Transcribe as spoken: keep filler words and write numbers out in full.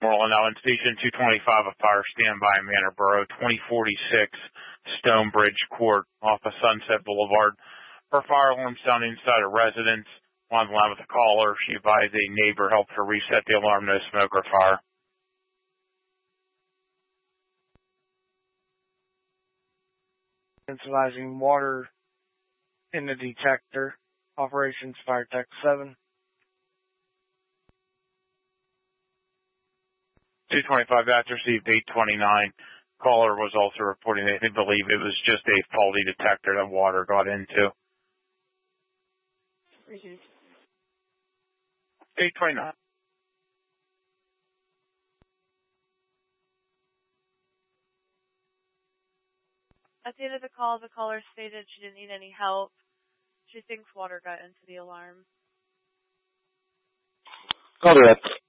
Moreland Island Station two twenty-five, a fire standby in Manor Borough, twenty forty-six Stonebridge Court off of Sunset Boulevard. Her fire alarm sounded inside a residence. On the line with the caller, she advised a neighbor helped her reset the alarm, no smoke or fire. Centralizing water in the detector. Operations Fire Tech seven. two twenty-five batch received eight twenty-nine. Caller was also reporting they believe it was just a faulty detector that water got into. Mm-hmm. eight twenty-nine. At the end of the call, the caller stated she didn't need any help. She thinks water got into the alarm. Call direct.